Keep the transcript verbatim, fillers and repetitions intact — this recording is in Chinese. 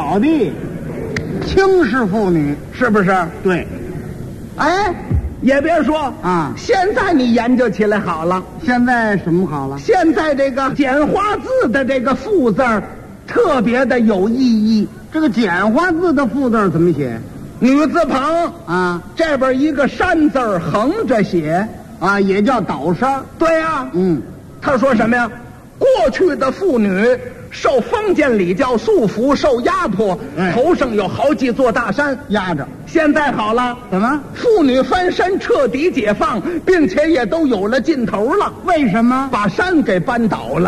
好的，轻视妇女， 是不是？ 对， 哎，也别说啊现在你研究起来好了， 现在什么好了？ 现在这个简化字的这个复字儿特别的有意义。 这个简化字的复字怎么写女字旁啊？ 这边一个山字儿横着写， 啊，也叫倒山。 对呀、 嗯， 他说什么呀？过去的妇女受封建礼教束缚，受压迫， 哎头上有好几座大山。 压着。 现在好了， 怎么？ 妇女翻身彻底解放，并且也都有了劲头了， 为什么？ 把山给扳倒了。